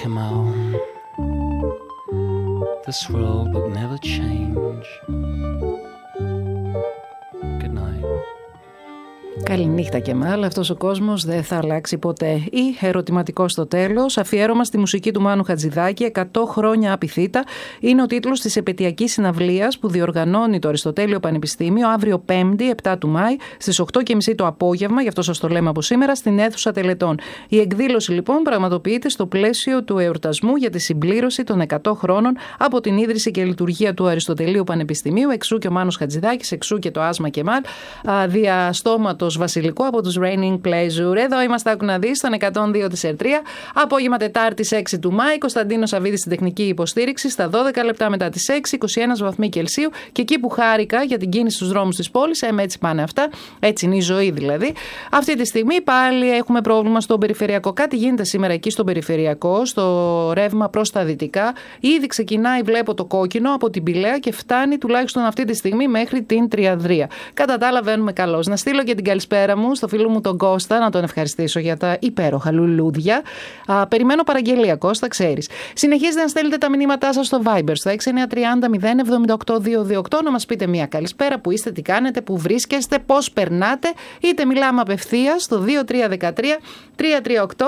Kemal. This world will never change. Good night. Καληνύχτα Κεμάλ, αυτός ο κόσμος δεν θα αλλάξει ποτέ. Ή ερωτηματικό στο τέλος, αφιέρωμα στη μουσική του Μάνου Χατζηδάκη, 100 χρόνια απειθήτα, είναι ο τίτλος της επετειακής συναυλίας που διοργανώνει το Αριστοτέλειο Πανεπιστήμιο αύριο 5η, 7 του Μάη, στις 8.30 το απόγευμα, γι' αυτό σας το λέμε από σήμερα, στην αίθουσα Τελετών. Η εκδήλωση λοιπόν πραγματοποιείται στο πλαίσιο του εορτασμού για τη συμπλήρωση των 100 χρόνων από την ίδρυση και λειτουργία του Αριστοτελείου Πανεπιστημίου, εξού και ο Μάνος Χατζηδάκης, εξού και το Άσμα Κεμάλ, διαστόματος Βασιλικό από τους Raining Pleasure. Εδώ είμαστε, άκου να δεις, στον 102 της Ερτρία. Απόγευμα Τετάρτης 6 του Μάη. Κωνσταντίνος Σαββίδης στην τεχνική υποστήριξη. Στα 12 λεπτά μετά τις 6, 21 βαθμοί Κελσίου. Και εκεί που χάρηκα για την κίνηση στους δρόμους της πόλης, έτσι πάνε αυτά. Έτσι είναι η ζωή δηλαδή. Αυτή τη στιγμή πάλι έχουμε πρόβλημα στον περιφερειακό. Κάτι γίνεται σήμερα εκεί στον περιφερειακό, στο ρεύμα προς τα δυτικά. Ήδη ξεκινάει, βλέπω το κόκκινο από την Πηλαία και φτάνει τουλάχιστον αυτή τη στιγμή μέχρι την Τριανδρία. Κατά τα άλλα, βαίνουμε καλώς. Να στείλω και την καλησπέρα μου στο φίλο μου τον Κώστα, να τον ευχαριστήσω για τα υπέροχα λουλούδια. Περιμένω παραγγελία, Κώστα, ξέρεις. Συνεχίζετε να στέλνετε τα μηνύματά σας στο Viber, στο 6930 078 228, να μας πείτε μια καλησπέρα, που είστε, τι κάνετε, που βρίσκεστε, πώς περνάτε, είτε μιλάμε απευθείας στο 2313 338